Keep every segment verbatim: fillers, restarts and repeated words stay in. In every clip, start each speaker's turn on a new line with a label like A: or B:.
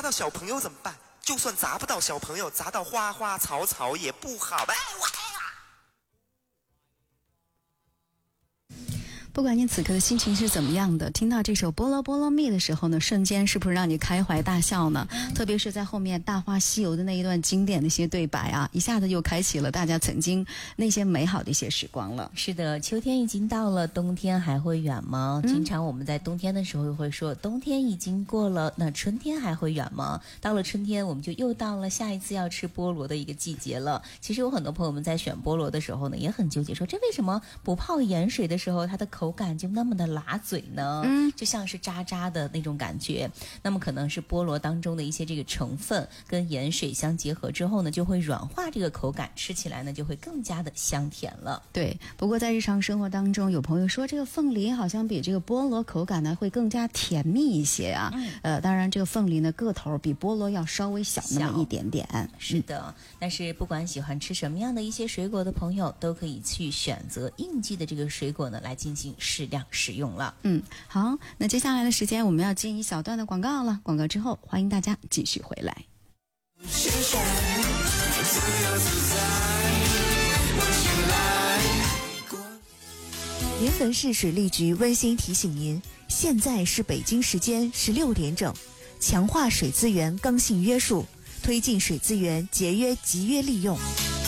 A: 砸到小朋友怎么办？就算砸不到小朋友，砸到花花草草也不好呗。
B: 不管你此刻的心情是怎么样的，听到这首《菠萝菠萝蜜》的时候呢，瞬间是不是让你开怀大笑呢？嗯、特别是在后面《大话西游》的那一段经典的一些对白啊，一下子又开启了大家曾经那些美好的一些时光了。
C: 是的，秋天已经到了，冬天还会远吗？嗯、经常我们在冬天的时候会说，冬天已经过了，那春天还会远吗？到了春天，我们就又到了下一次要吃菠萝的一个季节了。其实有很多朋友们在选菠萝的时候呢，也很纠结，说这为什么不泡盐水的时候，它的口感就那么的辣嘴呢？嗯，就像是渣渣的那种感觉。那么可能是菠萝当中的一些这个成分跟盐水相结合之后呢，就会软化这个口感，吃起来呢就会更加的香甜了。
B: 对，不过在日常生活当中，有朋友说这个凤梨好像比这个菠萝口感呢会更加甜蜜一些啊。嗯、呃，当然这个凤梨呢个头比菠萝要稍微小那么一点点。
C: 是的，嗯、但是不管喜欢吃什么样的一些水果的朋友，都可以去选择应季的这个水果呢来进行适量使用了。
B: 嗯，好，那接下来的时间我们要进一小段的广告了。广告之后，欢迎大家继续回来。
D: 临汾市水利局温馨提醒您，现在是北京时间十六点整，强化水资源刚性约束，推进水资源节约集约利用。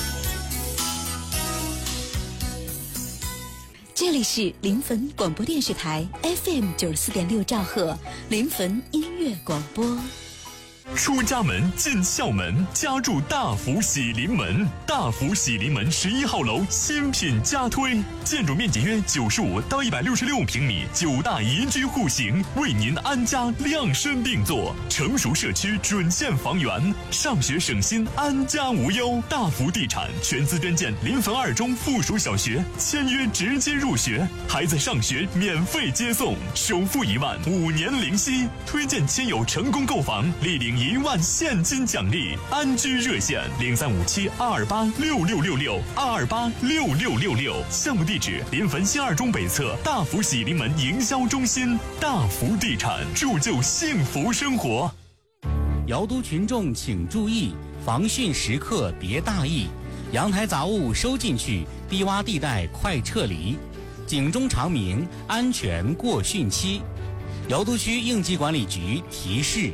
E: 这里是临汾广播电视台 F M 九十四点六兆赫，临汾音乐广播。
F: 出家门进校门，家住大福喜临门。大福喜临门十一号楼新品加推，建筑面积约九十五到一百六十六平米，九大宜居户型，为您安家量身定做。成熟社区准现房源，上学省心，安家无忧。大福地产全资捐建临汾二中附属小学，签约直接入学，孩子上学免费接送，首付一万，五年零息。推荐亲友成功购房，立领一万现金奖励。安居热线零三五七二二八六六六六二二八六六六六。项目地址临汾新二中北侧大福喜临门营销中心。大福地产，铸就幸福生活。
G: 瑶都群众请注意，防汛时刻别大意，阳台杂物收进去，低洼地带快撤离，警钟长鸣，安全过汛期。瑶都区应急管理局提示。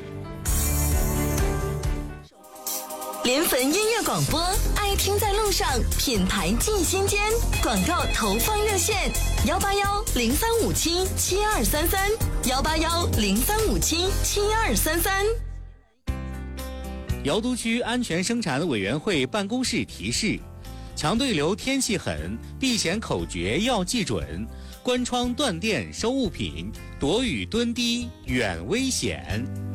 E: 临汾音乐广播，爱听在路上，品牌进心间。广告投放热线：幺八幺零三五七七二三三，幺八幺零三五七七二三三。
G: 瑶都区安全生产委员会办公室提示：强对流天气狠，避险口诀要记准，关窗断电收物品，躲雨蹲低远危险。